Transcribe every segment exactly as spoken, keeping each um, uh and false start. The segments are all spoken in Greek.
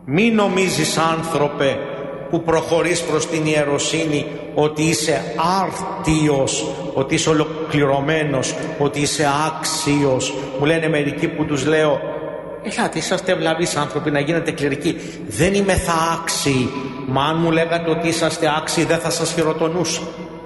Μη νομίζεις, άνθρωπε, που προχωρείς προς την ιεροσύνη, ότι είσαι άρτιος, ότι είσαι ολοκληρωμένος, ότι είσαι άξιος. Μου λένε μερικοί που τους λέω, ελάτε, είσαστε ευλαβείς άνθρωποι να γίνετε κληρικοί. Δεν είμαι θα άξιοι. Μα αν μου λέγατε ότι είσαστε άξιοι, δεν θα σας χειροτονούσα,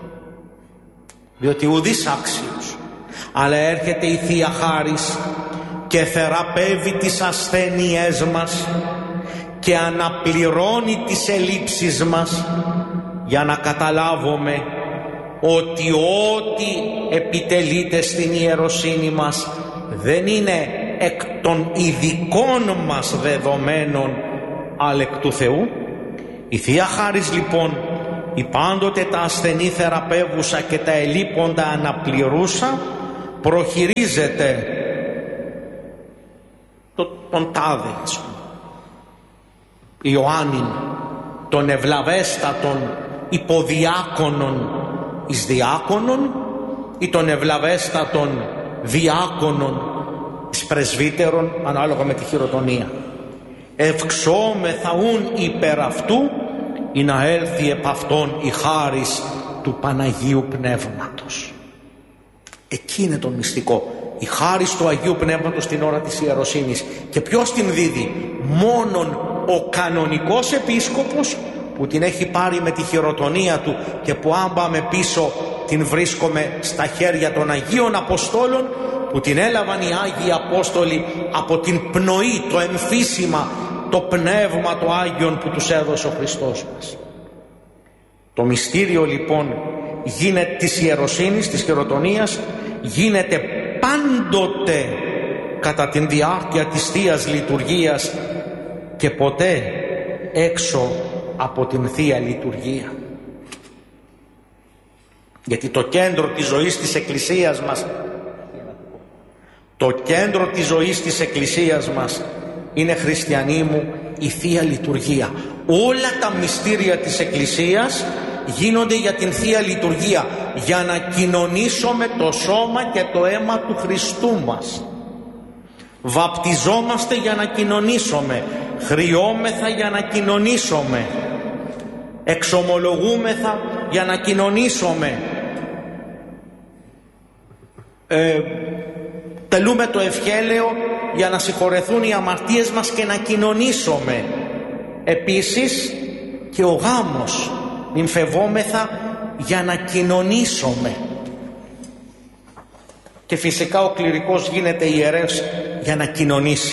διότι ουδής άξιος. Αλλά έρχεται η Θεία Χάρις και θεραπεύει τις ασθένειές μας και αναπληρώνει τις ελλείψεις μας, για να καταλάβουμε ότι ό,τι επιτελείται στην ιεροσύνη μας δεν είναι εκ των ειδικών μας δεδομένων, αλλά εκ του Θεού. Η Θεία Χάρις λοιπόν, η πάντοτε τα ασθενή θεραπεύουσα και τα ελείποντα αναπληρούσα, προχειρίζεται το, τον τάδε, ας πούμε, Ιωάννην, των ευλαβέστατων υποδιάκονων εις διάκονων ή των ευλαβέστατων διάκονων εις πρεσβύτερων, ανάλογα με τη χειροτονία. Ευξόμεθα ούν υπερ αυτού, ή να έλθει επ' αυτόν η χάρις του Παναγίου Πνεύματος. Εκεί είναι το μυστικό, η χάρις του Αγίου Πνεύματος την ώρα της ιεροσύνης. Και ποιος την δίδει? Μόνον ο κανονικός επίσκοπος, που την έχει πάρει με τη χειροτονία του και που αν πάμε πίσω την βρίσκουμε στα χέρια των Αγίων Αποστόλων, που την έλαβαν οι Άγιοι Απόστολοι από την πνοή, το εμφύσιμα, το πνεύμα το Άγιον που τους έδωσε ο Χριστός μας. Το μυστήριο λοιπόν γίνεται της ιεροσύνης, της χειροτονίας, γίνεται πάντοτε κατά την διάρκεια της Θείας Λειτουργίας και ποτέ έξω από την Θεία Λειτουργία. Γιατί το κέντρο της ζωής της Εκκλησίας μας, το κέντρο της ζωής της Εκκλησίας μας είναι, χριστιανοί μου, η Θεία Λειτουργία. Όλα τα μυστήρια της Εκκλησίας γίνονται για την Θεία Λειτουργία, για να κοινωνήσουμε το σώμα και το αίμα του Χριστού μας. Βαπτιζόμαστε για να κοινωνήσουμε, χρειόμεθα για να κοινωνήσουμε, εξομολογούμεθα για να κοινωνήσουμε, ε, τελούμε το ευχέλαιο για να συγχωρεθούν οι αμαρτίες μας και να κοινωνήσουμε. Επίσης και ο γάμος, μην φεβόμεθα για να κοινωνήσουμε. Και φυσικά ο κληρικός γίνεται ιερεύς για να κοινωνήσει.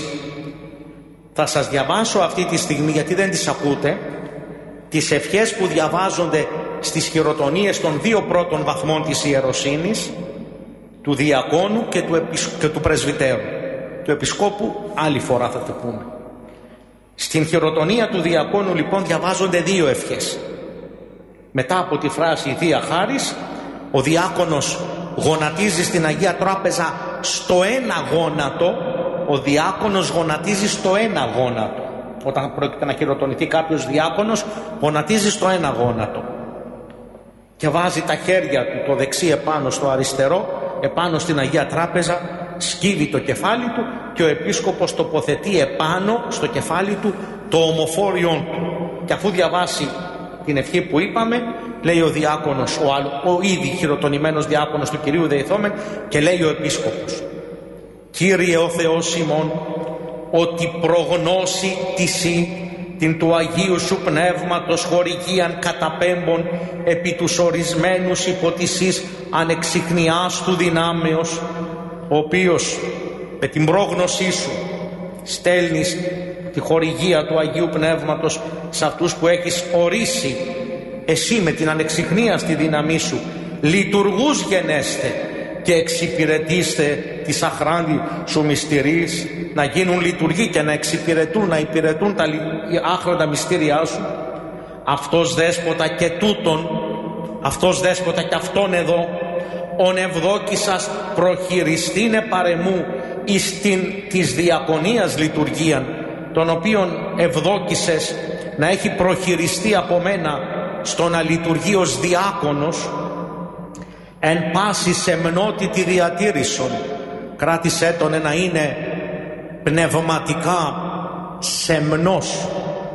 Θα σας διαβάσω αυτή τη στιγμή, γιατί δεν τις ακούτε, τις ευχές που διαβάζονται στις χειροτονίες των δύο πρώτων βαθμών της ιεροσύνης, του διακόνου και του, επισ... και του πρεσβυτέρου. Του επισκόπου άλλη φορά θα το πούμε. Στην χειροτονία του διακόνου λοιπόν διαβάζονται δύο ευχές. Μετά από τη φράση η Θεία Χάρις, ο διάκονος γονατίζει στην Αγία Τράπεζα στο ένα γόνατο, ο διάκονος γονατίζει στο ένα γόνατο. Όταν πρόκειται να χειροτονηθεί κάποιος διάκονος, γονατίζει στο ένα γόνατο και βάζει τα χέρια του, το δεξί επάνω στο αριστερό, επάνω στην Αγία Τράπεζα, σκύβει το κεφάλι του και ο επίσκοπος τοποθετεί επάνω στο κεφάλι του το ομοφόριον του. Και αφού διαβάσει την ευχή που είπαμε, λέει ο διάκονος, ο, άλλο, ο ήδη χειροτονημένος διάκονος του Κυρίου Δεηθόμεν, και λέει ο επίσκοπος: Κύριε ο Θεός ημών, ότι προγνώσει τισί την του Αγίου Σου Πνεύματος χορηγίαν καταπέμπων επί τους ορισμένους υποτισής ανεξιχνιάς του δυνάμεως, ο οποίος με την πρόγνωσή Σου στέλνεις τη χορηγία του Αγίου Πνεύματος σε αυτούς που έχεις ορίσει εσύ με την ανεξιχνία στη δύναμή Σου. Λειτουργούς γενέστε και εξυπηρετήστε τις αχράντη Σου μυστηρίες, να γίνουν λειτουργοί και να εξυπηρετούν, να υπηρετούν τα άχροντα μυστήριά Σου. Αυτός δέσποτα και τούτον, αυτός δέσποτα και αυτόν εδώ, ον ευδόκησας προχειριστήνε παρεμού εις την της διακονίας λειτουργίαν, τον οποίον ευδόκησες να έχει προχειριστεί από μένα στο να λειτουργεί ως διάκονος, εν πάση σεμνότητη διατήρησον, κράτησέ τον να είναι πνευματικά σεμνός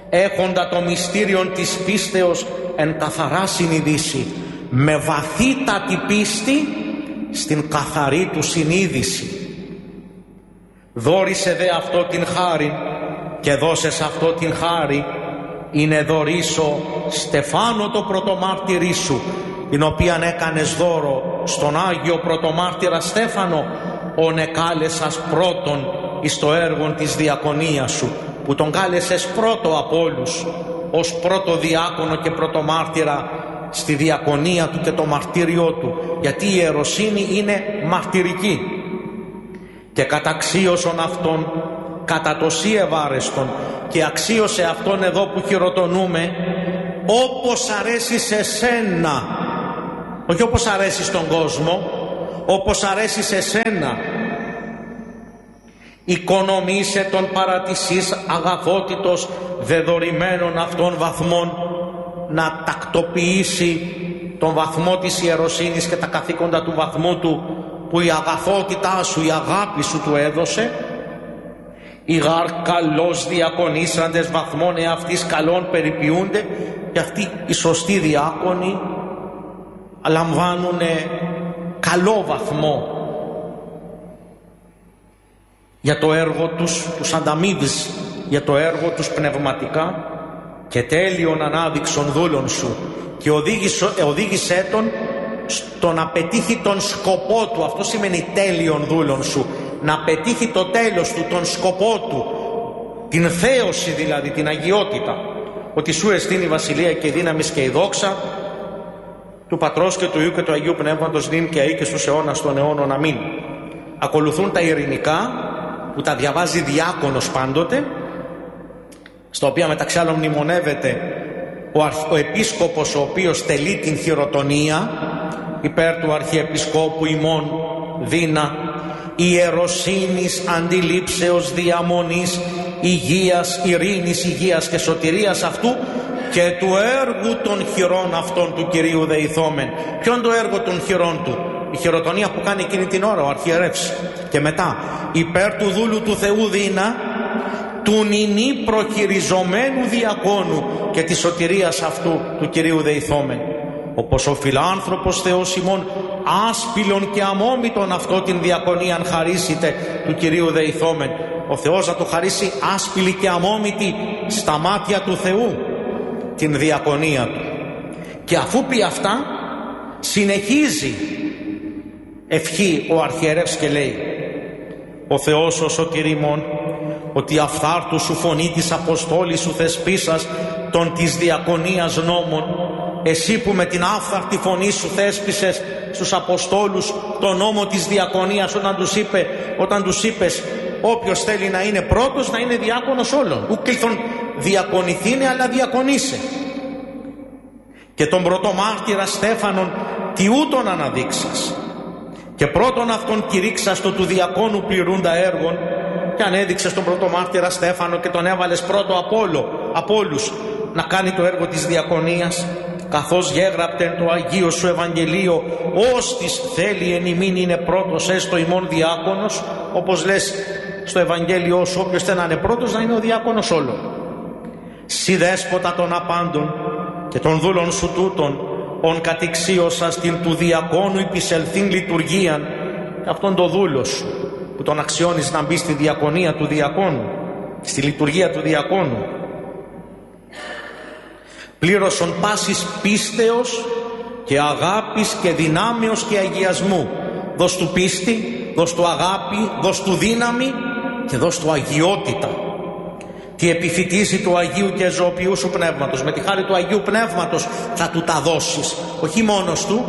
έχοντα το μυστήριον της πίστεως εν καθαρά συνειδήσει, με βαθύτατη πίστη στην καθαρή του συνείδηση. Δώρισε δε αυτό την χάρη και δώσες αυτό την χάρη, είναι δωρήσω Στεφάνο το πρωτομάρτυρί σου, την οποίαν έκανες δώρο στον Άγιο πρωτομάρτυρα Στέφανο, ον εκάλεσας πρώτον εις το έργο της διακονίας σου, που τον κάλεσες πρώτο από όλους, ως πρώτο διάκονο και πρωτομάρτυρα στη διακονία του και το μαρτύριό του, γιατί η ιεροσύνη είναι μαρτυρική. Και καταξίωσον αυτόν κατά το σύ ευάρεστον, και αξίωσε αυτόν εδώ που χειροτονούμε, όπως αρέσει σε σένα, όχι όπως αρέσει στον κόσμο, όπως αρέσει σε σένα. Οικονομήσε τον παρατησής αγαθότητος δεδορημένων αυτών βαθμών, να τακτοποιήσει τον βαθμό της ιεροσύνης και τα καθήκοντα του βαθμού του, που η αγαθότητά σου, η αγάπη σου του έδωσε. Οι γαρ καλώς διακονήσαντες βαθμών εαυτής καλών περιποιούνται, και αυτοί οι σωστοί διάκονοι λαμβάνουν καλό βαθμό για το έργο τους, τους ανταμείβεις για το έργο τους πνευματικά, και τέλειον ανάδειξον δούλων σου, και οδήγησε, οδήγησέ τον στο να πετύχει τον σκοπό του. Αυτό σημαίνει τέλειον δούλων σου, να πετύχει το τέλος του, τον σκοπό του, την θέωση δηλαδή, την αγιότητα, ότι σου εστίν η βασιλεία και η δύναμις και η δόξα του Πατρός και του Υιού και του Αγίου Πνεύματος, νυν και αεί και στους αιώνας των αιώνων. Αμήν. Ακολουθούν τα ειρηνικά που τα διαβάζει διάκονος πάντοτε, στα οποία μεταξύ άλλων μνημονεύεται ο, αρχ... ο επίσκοπος, ο οποίος τελεί την χειροτονία υπέρ του Αρχιεπισκόπου ημών Δίνα, ιεροσύνης, αντιλήψεως, διαμονής, υγείας, ειρήνης, υγείας και σωτηρίας αυτού και του έργου των χειρών αυτών του Κυρίου δεηθόμεν. Ποιο είναι το έργο των χειρών του? Η χειροτονία που κάνει εκείνη την ώρα ο αρχιερεύς. Και μετά, υπέρ του δούλου του Θεού Δίνα, του νηνή προχειριζομένου διακόνου και της σωτηρίας αυτού του Κυρίου δεηθόμεν. Όπως ο φιλάνθρωπος Θεός ημών άσπηλον και αμόμητον αυτό την διακονίαν χαρίσετε του Κυρίου δεηθόμεν. Ο Θεός να το χαρίσει άσπηλη και αμόμητη στα μάτια του Θεού την διακονία του. Και αφού πει αυτά, συνεχίζει ευχή ο αρχιερεύς και λέει: ο Θεός ο σωτηρήμων, ότι αυθάρτου σου φωνή της Αποστόλης σου θεσπίσας των της διακονίας νόμων, εσύ που με την άφθαρτη φωνή σου θέσπισες στους Αποστόλους τον νόμο της διακονίας, όταν τους, είπε, όταν τους είπες όποιος θέλει να είναι πρώτος να είναι διάκονος όλων, ου κληθον διακονηθήνε αλλά διακονήσε. Και τον πρωτομάρτυρα Στέφανον τι ούτων αναδείξας, και πρώτον αυτόν κηρύξας το του διακόνου πληρούντα έργων, και ανέδειξες τον πρωτομάρτυρα Στέφανο και τον έβαλες πρώτο από, όλο, από όλους να κάνει το έργο της διακονίας, καθώς γέγραπτεν το Αγίο σου Ευαγγελίο, ως της θέλει εν ημίν είναι πρώτος έστω ημών διάκονος, όπως λες στο Ευαγγέλιο σου, όποιος θέλει να είναι πρώτος να είναι ο διάκονος όλων. Συ δέσποτα των απάντων και των δούλων σου τούτων, ον κατηξίωσα στην του διακόνου υπησελθήν λειτουργίαν, αυτόν το δούλο σου που τον αξιώνεις να μπει στη διακονία του διακόνου, στη λειτουργία του διακόνου. Πλήρωσον πάσης πίστεως και αγάπης και δυνάμεως και αγιασμού. Δώσ' του πίστη, δώσ' του αγάπη, δώσ' του δύναμη και δώσ' του αγιότητα. Τη επιφυτίση του Αγίου και ζωοποιού σου Πνεύματος. Με τη χάρη του Αγίου Πνεύματος θα του τα δώσεις, όχι μόνος του.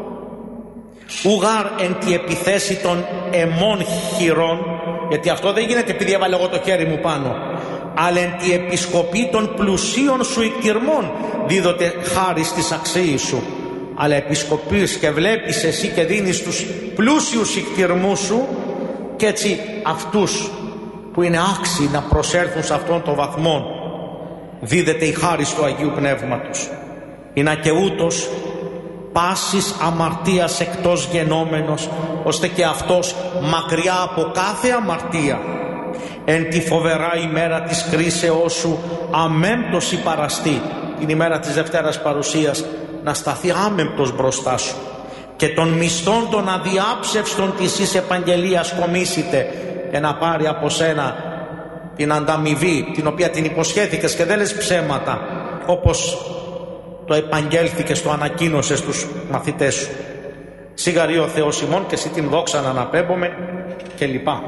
Ουγάρ εν τη επιθέση των εμών χειρών, γιατί αυτό δεν γίνεται επειδή έβαλε εγώ το χέρι μου πάνω, αλλά εν τη επισκοπή των πλουσίων σου εκτιρμών δίδοτε χάρη στις αξίες σου. Αλλά επισκοπείς και βλέπεις εσύ και δίνεις τους πλούσιους εκτιρμούς σου, και έτσι αυτούς που είναι άξιοι να προσέλθουν σε αυτόν τον βαθμό δίδεται η χάρη του Αγίου Πνεύματος. Είναι και ούτως πάσης αμαρτίας εκτός γενόμενος, ώστε και αυτός μακριά από κάθε αμαρτία εν τη φοβερά ημέρα της κρίσεώς σου αμέμπτος υπαραστεί, την ημέρα της Δευτέρας Παρουσίας, να σταθεί άμεμπτος μπροστά σου, και των μισθών των αδιάψευστων της εις επαγγελίας κομίσετε, και να πάρει από σένα την ανταμοιβή την οποία την υποσχέθηκες και δεν λες ψέματα, όπως το επαγγέλθηκες, το ανακοίνωσες στους μαθητές σου. Σιγαρεί ο Θεός ημών και εσύ την δόξα να αναπέμπομαι και λοιπά.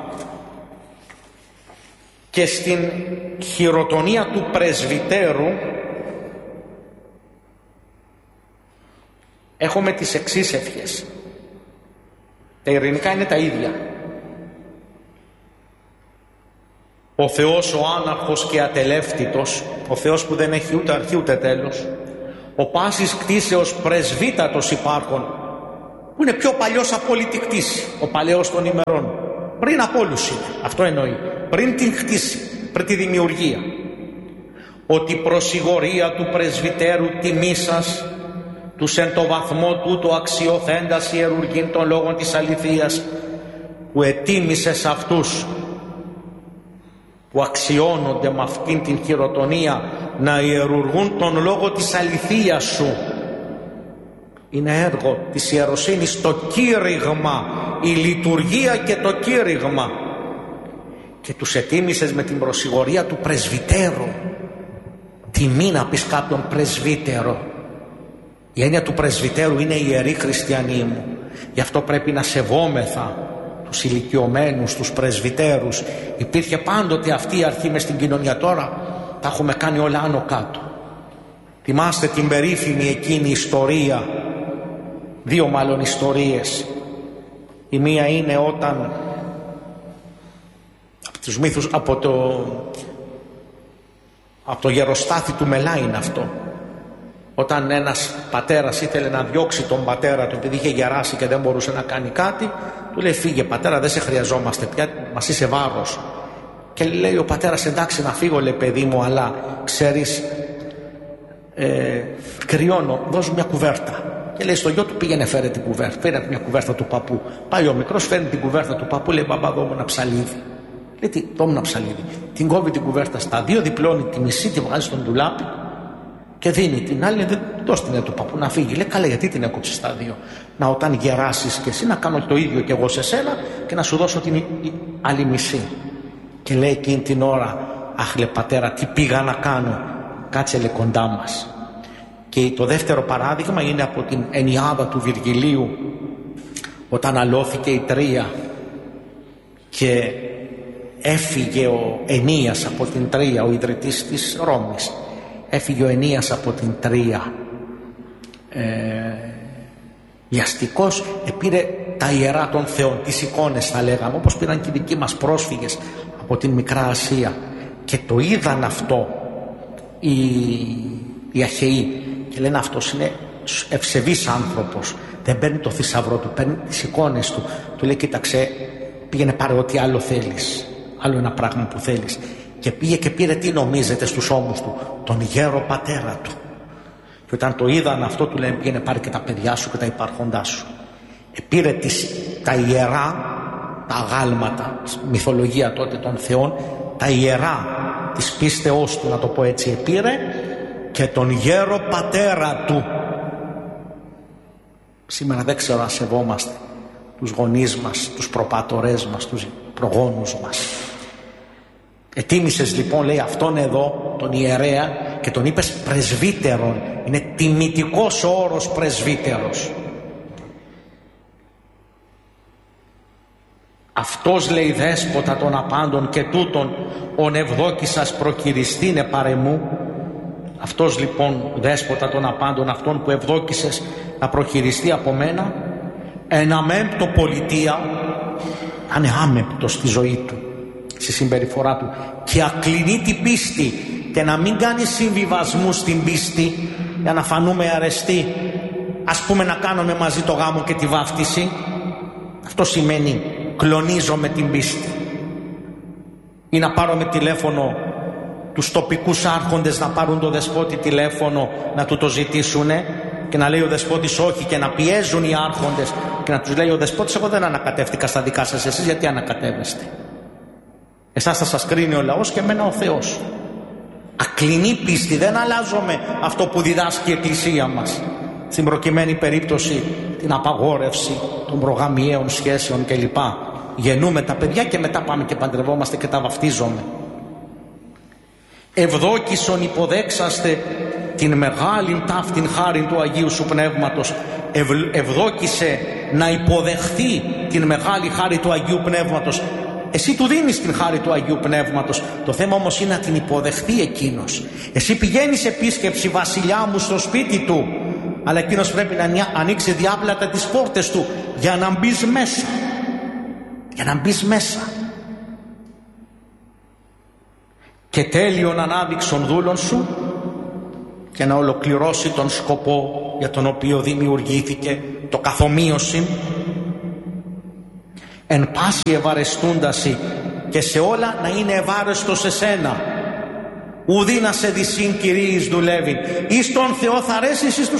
Και στην χειροτονία του πρεσβυτέρου έχουμε τις εξής ευχές. Τα ειρηνικά είναι τα ίδια. Ο Θεός ο άναρχος και ατελεύτητος, ο Θεός που δεν έχει ούτε αρχή ούτε τέλος, ο πάσης κτήσεως πρεσβύτατος υπάρχων, που είναι πιο παλιός από όλη τη κτήση, ο παλαιός των ημερών, πριν από όλους είναι, αυτό εννοεί, πριν την κτήση, πριν τη δημιουργία, ότι προσιγωρία του πρεσβυτέρου τιμή σας, τους εν το βαθμό του το αξιοθέντας ιερουργήν των λόγων της αληθείας, που ετίμησες αυτούς που αξιώνονται με αυτήν την χειροτονία να ιερουργούν τον λόγο της αληθείας σου. Είναι έργο της ιεροσύνης το κήρυγμα, η λειτουργία και το κήρυγμα, και τους ετίμησες με την προσιγωρία του πρεσβυτέρου. Τιμή να πεις κάποιον πρεσβύτερο. Η έννοια του πρεσβυτέρου είναι ιεροί χριστιανοί μου, γι' αυτό πρέπει να σεβόμεθα τους ηλικιωμένους, τους πρεσβυτέρους. Υπήρχε πάντοτε αυτή η αρχή μες στην κοινωνία, τώρα τα έχουμε κάνει όλα άνω κάτω. Θυμάστε την περίφημη εκείνη ιστορία, δύο μάλλον ιστορίες. Η μία είναι όταν από τους μύθους, από το, από το γεροστάθι του Μελά είναι αυτό, όταν ένας πατέρας ήθελε να διώξει τον πατέρα του επειδή είχε γεράσει και δεν μπορούσε να κάνει κάτι, του λέει φύγε πατέρα, δεν σε χρειαζόμαστε πια, μας είσαι βάρος. Και λέει ο πατέρας εντάξει να φύγω λέει παιδί μου, αλλά ξέρεις ε, κρυώνω, δώσ' μου μια κουβέρτα. Και λέει στο γιο του πήγαινε φέρε την κουβέρτα, φέρε μια κουβέρτα του παππού. Πάει ο μικρός, φέρνει την κουβέρτα του παππού, λέει μπαμπά δώ μου ένα ψαλίδι. Λέει τι, δώ μου ένα ψαλίδι. Την κόβει την κουβέρτα στα δύο, διπλώνει τη μισή, τη βγάζει στον ντουλάπι και δίνει την άλλη, δεν δώσει την του παππού να φύγει. Λέει καλά, γιατί την έκοψε στα δύο? Να όταν γεράσεις και εσύ να κάνω το ίδιο κι εγώ σε σένα και να σου δώσω την άλλη μισή. Και λέει εκείνη την ώρα, αχ λε πατέρα, τι πήγα να κάνω, κάτσε λε κοντά μας. Και το δεύτερο παράδειγμα είναι από την Ενιάδα του Βυργιλίου, όταν αλώθηκε η Τρία και έφυγε ο Ενίας από την Τρία, ο ιδρυτής της Ρώμης. Έφυγε ο Ενίας από την Τρία ε, βιαστικός, επήρε τα ιερά των θεών, τις εικόνες θα λέγαμε, όπως πήραν και οι δικοί μας πρόσφυγες από την Μικρά Ασία, και το είδαν αυτό οι, οι Αχαιοί και λένε αυτός είναι ευσεβής άνθρωπος, δεν παίρνει το θησαυρό του, παίρνει τις εικόνες του. Του λέει κοίταξε, πήγαινε πάρε ό,τι άλλο θέλεις, άλλο ένα πράγμα που θέλεις. Και πήγε και πήρε, τι νομίζετε, στους ώμους του, τον γέρο πατέρα του. Και όταν το είδαν αυτό του λένε πήγαινε πάρε και τα παιδιά σου και τα υπάρχοντά σου. Επήρε τις, τα ιερά, τα αγάλματα, μυθολογία τότε των θεών, τα ιερά της πίστεώς του, να το πω έτσι, επήρε και τον γέρο πατέρα του. Σήμερα δεν ξέρω αν σεβόμαστε τους γονείς μας, τους προπατορές μας, τους προγόνους μας. Ετίμησες λοιπόν, λέει, αυτόν εδώ τον ιερέα και τον είπες πρεσβύτερον. Είναι τιμητικός ο όρος πρεσβύτερος. Αυτός, λέει, δέσποτα των απάντων και τούτον ον ευδόκησας προκυριστήνε παρεμού. Αυτός λοιπόν δέσποτα των απάντων, αυτόν που ευδόκησες να προχειριστεί από μένα, εν αμέμπτο πολιτεία, να είναι άμεμπτος στη ζωή του, στη συμπεριφορά του, και ακλινεί την πίστη, και να μην κάνει συμβιβασμού στην πίστη για να φανούμε αρεστοί, ας πούμε να κάνουμε μαζί το γάμο και τη βάφτιση. Αυτό σημαίνει κλονίζω με την πίστη. Ή να πάρω με τηλέφωνο τους τοπικούς άρχοντες, να πάρουν το δεσπότη τηλέφωνο να του το ζητήσουνε και να λέει ο δεσπότης όχι, και να πιέζουν οι άρχοντες και να τους λέει ο δεσπότης εγώ δεν ανακατεύτηκα στα δικά σας, εσείς γιατί ανακατεύεστε? Εσάς θα σας κρίνει ο λαός και εμένα ο Θεός. Ακλινή πίστη, δεν αλλάζουμε αυτό που διδάσκει η Εκκλησία μας. Στην προκειμένη περίπτωση την απαγόρευση των προγαμιαίων σχέσεων κλπ. Γεννούμε τα παιδιά και μετά πάμε και παντρευόμαστε και τα βαφτίζουμε. Ευδόκησον υποδέξαστε την μεγάλη ταύτην χάριν του Αγίου Σου Πνεύματος. Ευ, ευδόκησε να υποδεχθεί την μεγάλη χάρη του Αγίου Πνεύματος. Εσύ του δίνεις την χάρη του Αγίου Πνεύματος. Το θέμα όμως είναι να την υποδεχθεί εκείνος. Εσύ πηγαίνεις επίσκεψη, βασιλιά μου, στο σπίτι του, αλλά εκείνος πρέπει να ανοίξει διάπλατα τις πόρτες του για να μπεις μέσα. Για να μπεις μέσα. Και τέλειον ανάδειξον δούλων σου και να ολοκληρώσει τον σκοπό για τον οποίο δημιουργήθηκε, το καθομοίωση, εν πάση ευαρεστούντασι, και σε όλα να είναι ευάρεστος εσένα. Ουδή να σε δυσύν Κυρίης δουλεύει. Εις τον Θεό θα αρέσεις εις τους